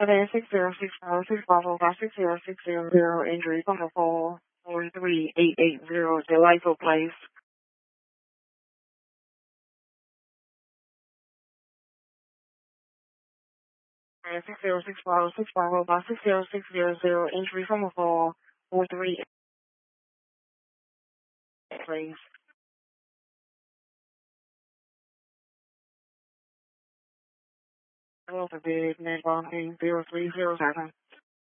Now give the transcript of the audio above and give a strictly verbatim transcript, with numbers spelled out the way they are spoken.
Today six zero six four six Bravo five six zero six zero zero injury phone call four three eight eight zero Delightful Place. Today six zero six four six Bravo five six zero six zero zero injury phone call four three eight please. Hello, forbid, mid bombing zero three zero seven.